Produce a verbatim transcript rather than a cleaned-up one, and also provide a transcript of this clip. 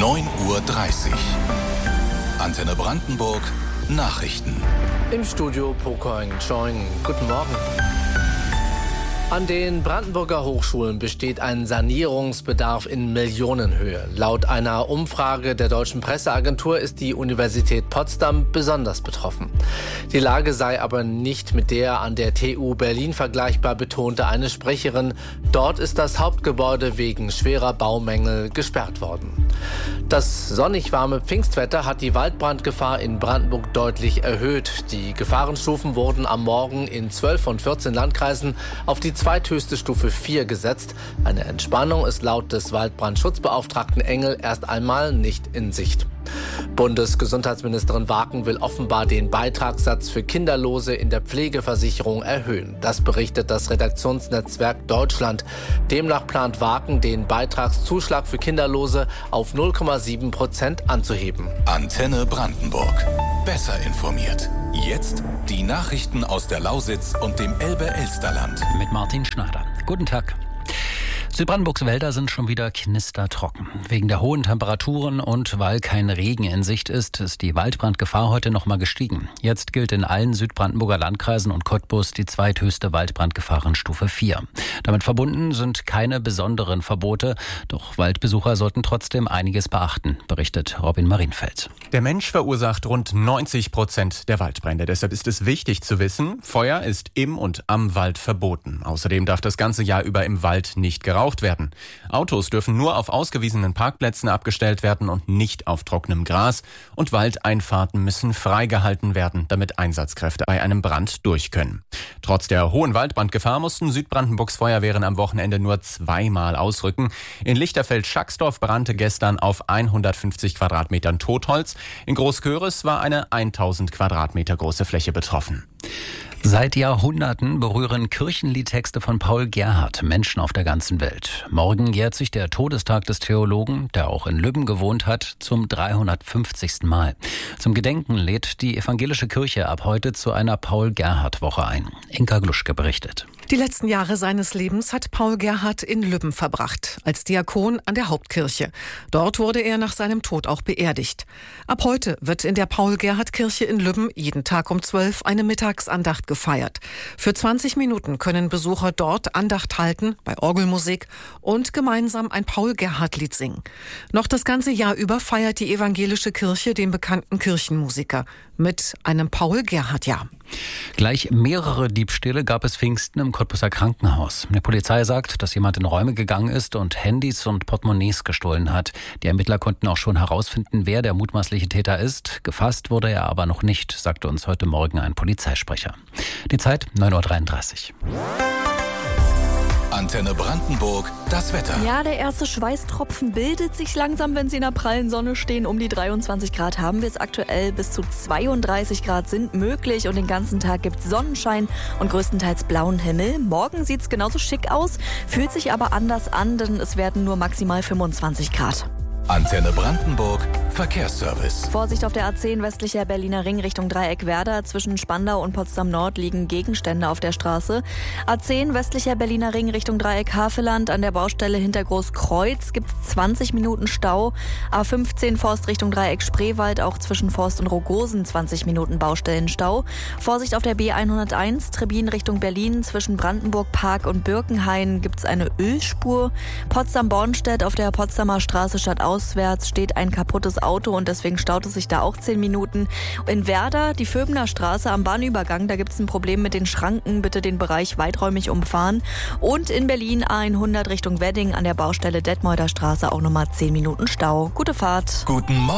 neun Uhr dreißig. Antenne Brandenburg Nachrichten. Im Studio Pokoing Choing. Guten Morgen. An den Brandenburger Hochschulen besteht ein Sanierungsbedarf in Millionenhöhe. Laut einer Umfrage der Deutschen Presseagentur ist die Universität Potsdam besonders betroffen. Die Lage sei aber nicht mit der an der T U Berlin vergleichbar, betonte eine Sprecherin. Dort ist das Hauptgebäude wegen schwerer Baumängel gesperrt worden. Das sonnig warme Pfingstwetter hat die Waldbrandgefahr in Brandenburg deutlich erhöht. Die Gefahrenstufen wurden am Morgen in zwölf von vierzehn Landkreisen auf die zweithöchste Stufe vier gesetzt. Eine Entspannung ist laut des Waldbrandschutzbeauftragten Engel erst einmal nicht in Sicht. Bundesgesundheitsministerin Waken will offenbar den Beitragssatz für Kinderlose in der Pflegeversicherung erhöhen. Das berichtet das Redaktionsnetzwerk Deutschland. Demnach plant Waken, den Beitragszuschlag für Kinderlose auf null Komma sieben Prozent anzuheben. Antenne Brandenburg. Besser informiert. Jetzt die Nachrichten aus der Lausitz und dem Elbe-Elsterland. Mit Martin Schneider. Guten Tag. Südbrandenburgs Wälder sind schon wieder knistertrocken. Wegen der hohen Temperaturen und weil kein Regen in Sicht ist, ist die Waldbrandgefahr heute noch mal gestiegen. Jetzt gilt in allen Südbrandenburger Landkreisen und Cottbus die zweithöchste Waldbrandgefahrenstufe vier. Damit verbunden sind keine besonderen Verbote, doch Waldbesucher sollten trotzdem einiges beachten, berichtet Robin Marienfeld. Der Mensch verursacht rund neunzig Prozent der Waldbrände. Deshalb ist es wichtig zu wissen, Feuer ist im und am Wald verboten. Außerdem darf das ganze Jahr über im Wald nicht geraucht werden. Autos dürfen nur auf ausgewiesenen Parkplätzen abgestellt werden und nicht auf trockenem Gras. Und Waldeinfahrten müssen freigehalten werden, damit Einsatzkräfte bei einem Brand durch können. Trotz der hohen Waldbrandgefahr mussten Südbrandenburgs Feuerwehren am Wochenende nur zweimal ausrücken. In Lichterfeld-Schacksdorf brannte gestern auf hundertfünfzig Quadratmetern Totholz. In Großköris war eine tausend Quadratmeter große Fläche betroffen. Seit Jahrhunderten berühren Kirchenliedtexte von Paul Gerhardt Menschen auf der ganzen Welt. Morgen jährt sich der Todestag des Theologen, der auch in Lübben gewohnt hat, zum dreihundertfünfzigsten Mal. Zum Gedenken lädt die evangelische Kirche ab heute zu einer Paul-Gerhardt-Woche ein. Inka Gluschke berichtet. Die letzten Jahre seines Lebens hat Paul Gerhardt in Lübben verbracht, als Diakon an der Hauptkirche. Dort wurde er nach seinem Tod auch beerdigt. Ab heute wird in der Paul-Gerhardt-Kirche in Lübben jeden Tag um zwölf eine Mittagsandacht gefeiert. Für zwanzig Minuten können Besucher dort Andacht halten, bei Orgelmusik und gemeinsam ein Paul-Gerhardt-Lied singen. Noch das ganze Jahr über feiert die evangelische Kirche den bekannten Kirchenmusiker mit einem Paul-Gerhardt-Jahr. Gleich mehrere Diebstähle gab es Pfingsten im Cottbuser Krankenhaus. Die Polizei sagt, dass jemand in Räume gegangen ist und Handys und Portemonnaies gestohlen hat. Die Ermittler konnten auch schon herausfinden, wer der mutmaßliche Täter ist. Gefasst wurde er aber noch nicht, sagte uns heute Morgen ein Polizeisprecher. Die Zeit neun Uhr dreiunddreißig. Antenne Brandenburg, das Wetter. Ja, der erste Schweißtropfen bildet sich langsam, wenn Sie in der prallen Sonne stehen. Um die dreiundzwanzig Grad haben wir es aktuell. Bis zu zweiunddreißig Grad sind möglich und den ganzen Tag gibt es Sonnenschein und größtenteils blauen Himmel. Morgen sieht es genauso schick aus, fühlt sich aber anders an, denn es werden nur maximal fünfundzwanzig Grad. Antenne Brandenburg, Verkehrsservice. Vorsicht auf der A zehn westlicher Berliner Ring Richtung Dreieck-Werder. Zwischen Spandau und Potsdam-Nord liegen Gegenstände auf der Straße. A zehn westlicher Berliner Ring Richtung Dreieck-Havelland. An der Baustelle hinter Großkreuz gibt es zwanzig Minuten Stau. A fünfzehn Forst Richtung Dreieck-Spreewald. Auch zwischen Forst und Rogosen zwanzig Minuten Baustellenstau. Vorsicht auf der B hunderteins Trebin Richtung Berlin. Zwischen Brandenburg Park und Birkenhain gibt es eine Ölspur. Potsdam-Bornstedt auf der Potsdamer Straße stadtauswärts steht ein kaputtes Auto und deswegen staut es sich da auch zehn Minuten. In Werder, die Vöbener Straße am Bahnübergang, da gibt es ein Problem mit den Schranken. Bitte den Bereich weiträumig umfahren. Und in Berlin A hundert Richtung Wedding an der Baustelle Detmolder Straße auch nochmal zehn Minuten Stau. Gute Fahrt. Guten Morgen.